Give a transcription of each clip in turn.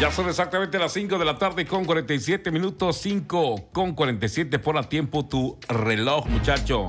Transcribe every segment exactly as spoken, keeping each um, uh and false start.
Ya son exactamente las cinco de la tarde con cuarenta y siete minutos, cinco con cuarenta y siete por a tiempo tu reloj, muchacho.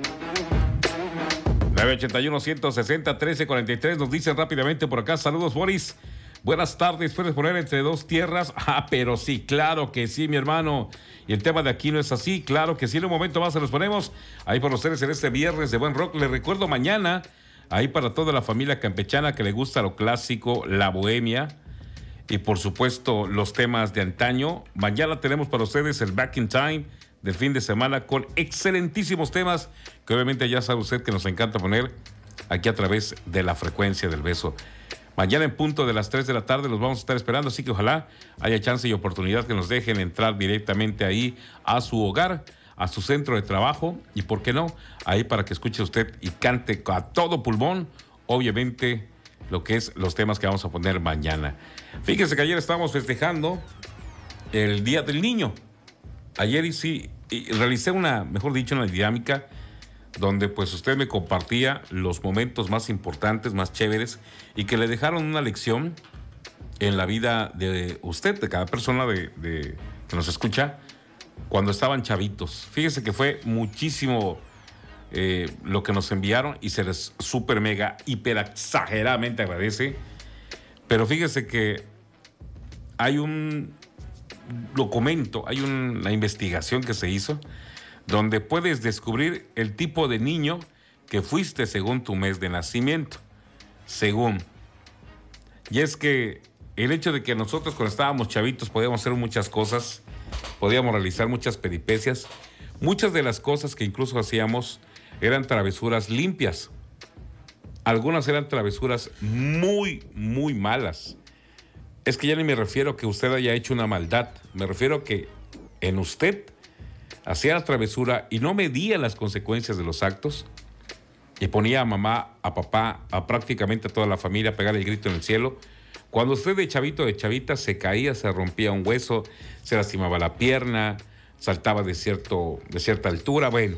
nueve ochenta y uno, ciento sesenta, trece cuarenta y tres, nos dicen rápidamente por acá, saludos Boris, buenas tardes, ¿puedes poner entre dos tierras? Ah, pero sí, claro que sí, mi hermano, y el tema de aquí no es así, claro que sí, en un momento más se los ponemos, ahí por ustedes en este viernes de buen rock, les recuerdo mañana, ahí para toda la familia campechana que le gusta lo clásico, la bohemia, y por supuesto los temas de antaño. Mañana tenemos para ustedes el Back in Time del fin de semana con excelentísimos temas que obviamente ya sabe usted que nos encanta poner aquí a través de la frecuencia del beso. Mañana en punto de las tres de la tarde los vamos a estar esperando, así que ojalá haya chance y oportunidad que nos dejen entrar directamente ahí a su hogar, a su centro de trabajo y por qué no, ahí para que escuche usted y cante a todo pulmón, obviamente lo que es los temas que vamos a poner mañana. Fíjense que ayer estábamos festejando el Día del Niño. Ayer y sí, y realicé una, mejor dicho, una dinámica donde pues usted me compartía los momentos más importantes, más chéveres y que le dejaron una lección en la vida de usted, de cada persona de, de, que nos escucha, cuando estaban chavitos. Fíjese que fue muchísimo eh, lo que nos enviaron y se les super mega hiper exageradamente agradece. Pero fíjese que hay un, lo comento, hay una investigación que se hizo donde puedes descubrir el tipo de niño que fuiste según tu mes de nacimiento. Según. Y es que el hecho de que nosotros cuando estábamos chavitos podíamos hacer muchas cosas, podíamos realizar muchas peripecias, muchas de las cosas que incluso hacíamos eran travesuras limpias. Algunas eran travesuras muy, muy malas. Es que ya ni me refiero a que usted haya hecho una maldad. Me refiero a que en usted hacía la travesura y no medía las consecuencias de los actos y ponía a mamá, a papá, a prácticamente a toda la familia a pegar el grito en el cielo. Cuando usted de chavito, de chavita, se caía, se rompía un hueso, se lastimaba la pierna, saltaba de, cierto, de cierta altura. Bueno,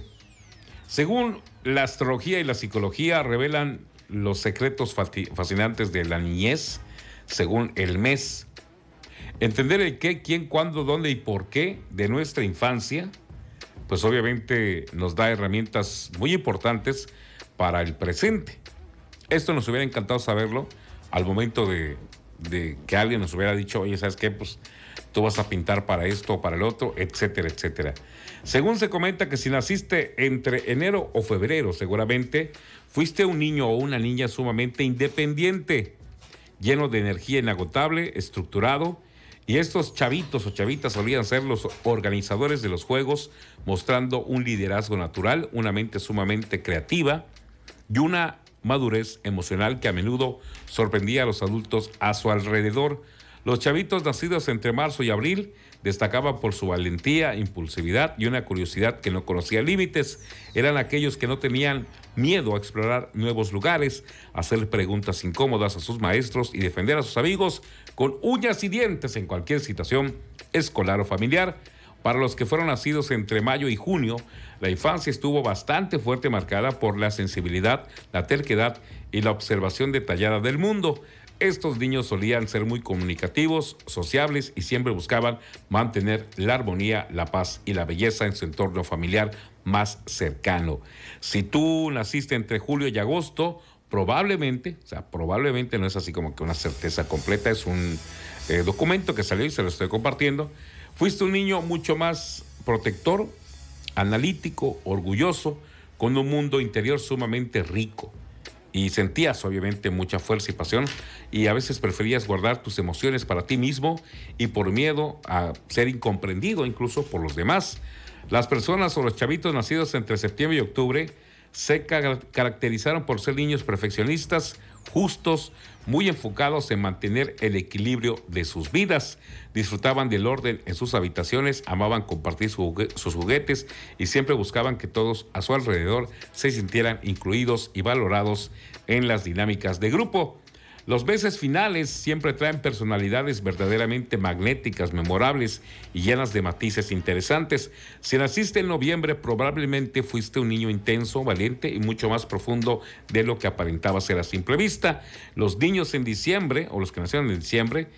según la astrología y la psicología revelan los secretos fascinantes de la niñez, según el mes. Entender el qué, quién, cuándo, dónde y por qué de nuestra infancia, pues obviamente nos da herramientas muy importantes para el presente. Esto nos hubiera encantado saberlo al momento de, de que alguien nos hubiera dicho, oye, ¿sabes qué? Pues tú vas a pintar para esto o para el otro, etcétera, etcétera. Según se comenta que si naciste entre enero o febrero, seguramente fuiste un niño o una niña sumamente independiente, lleno de energía inagotable, estructurado, y estos chavitos o chavitas solían ser los organizadores de los juegos, mostrando un liderazgo natural, una mente sumamente creativa y una madurez emocional que a menudo sorprendía a los adultos a su alrededor. Los chavitos nacidos entre marzo y abril destacaban por su valentía, impulsividad y una curiosidad que no conocía límites. Eran aquellos que no tenían miedo a explorar nuevos lugares, a hacer preguntas incómodas a sus maestros y defender a sus amigos con uñas y dientes en cualquier situación escolar o familiar. Para los que fueron nacidos entre mayo y junio, la infancia estuvo bastante fuerte marcada por la sensibilidad, la terquedad y la observación detallada del mundo. Estos niños solían ser muy comunicativos, sociables y siempre buscaban mantener la armonía, la paz y la belleza en su entorno familiar más cercano. Si tú naciste entre julio y agosto, probablemente, o sea, probablemente no es así como que una certeza completa, es un eh, documento que salió y se lo estoy compartiendo. Fuiste un niño mucho más protector, analítico, orgulloso, con un mundo interior sumamente rico. Y sentías obviamente mucha fuerza y pasión y a veces preferías guardar tus emociones para ti mismo y por miedo a ser incomprendido incluso por los demás. Las personas o los chavitos nacidos entre septiembre y octubre se caracterizaron por ser niños perfeccionistas, justos, muy enfocados en mantener el equilibrio de sus vidas. Disfrutaban del orden en sus habitaciones, amaban compartir su, sus juguetes y siempre buscaban que todos a su alrededor se sintieran incluidos y valorados en las dinámicas de grupo. Los meses finales siempre traen personalidades verdaderamente magnéticas, memorables y llenas de matices interesantes. Si naciste en noviembre, probablemente fuiste un niño intenso, valiente y mucho más profundo de lo que aparentaba ser a simple vista. Los niños en diciembre, o los que nacieron en diciembre,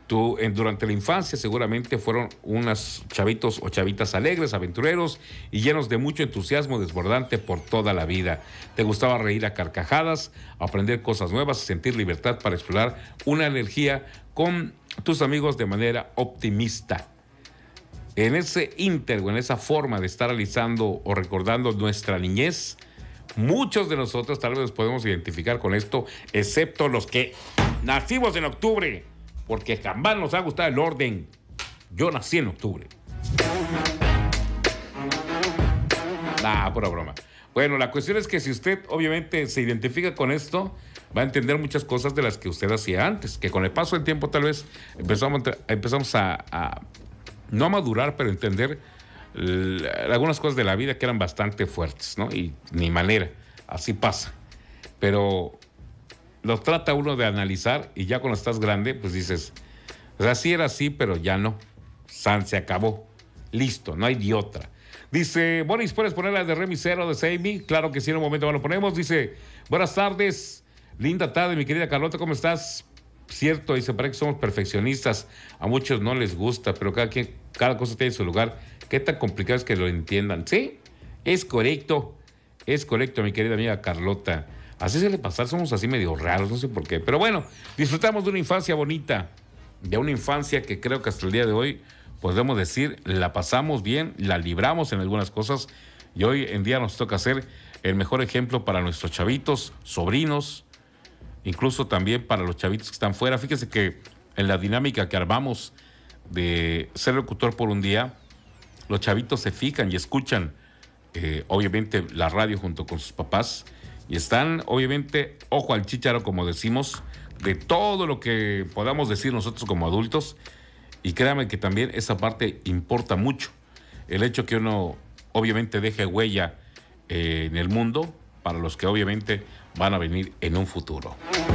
Tú, en, durante la infancia seguramente fueron unos chavitos o chavitas alegres, aventureros y llenos de mucho entusiasmo desbordante por toda la vida. Te gustaba reír a carcajadas, aprender cosas nuevas y sentir libertad para explorar una energía con tus amigos de manera optimista. En ese ínter o en esa forma de estar analizando o recordando nuestra niñez, muchos de nosotros tal vez nos podemos identificar con esto, excepto los que nacimos en octubre. Porque jamás nos ha gustado el orden. Yo nací en octubre. Nah, pura broma. Bueno, la cuestión es que si usted obviamente se identifica con esto, va a entender muchas cosas de las que usted hacía antes, que con el paso del tiempo tal vez empezamos, empezamos a, a no a madurar, pero entender l- algunas cosas de la vida que eran bastante fuertes, ¿no? Y ni manera, así pasa. Pero lo trata uno de analizar y ya cuando estás grande, pues dices, o sea, sí era así, pero ya no. San se acabó. Listo, no hay de otra. Dice, Boris, ¿puedes poner la de Remisero de Seimi? Claro que sí, en un momento lo ponemos. Dice, buenas tardes, linda tarde, mi querida Carlota, ¿cómo estás? Cierto, dice, parece que somos perfeccionistas. A muchos no les gusta, pero cada, quien, cada cosa tiene su lugar. ¿Qué tan complicado es que lo entiendan? Sí, es correcto. Es correcto, mi querida amiga Carlota. Así se le pasa, somos así medio raros, no sé por qué. Pero bueno, disfrutamos de una infancia bonita, de una infancia que creo que hasta el día de hoy podemos decir, la pasamos bien, la libramos en algunas cosas y hoy en día nos toca ser el mejor ejemplo para nuestros chavitos, sobrinos, incluso también para los chavitos que están fuera. Fíjese que en la dinámica que armamos de ser locutor por un día, los chavitos se fijan y escuchan, eh, obviamente, la radio junto con sus papás. Y están, obviamente, ojo al chícharo, como decimos, de todo lo que podamos decir nosotros como adultos. Y créanme que también esa parte importa mucho. El hecho que uno, obviamente, deje huella eh, en el mundo para los que, obviamente, van a venir en un futuro.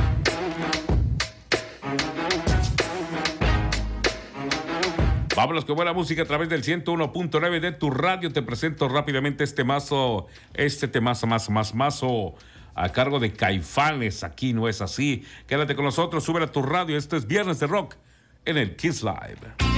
Vámonos con buena música a través del ciento uno punto nueve de tu radio. Te presento rápidamente este mazo, este temazo, más, más, mazo, a cargo de Caifanes. Aquí no es así. Quédate con nosotros, sube a tu radio. Esto es Viernes de Rock en el Kiss Live.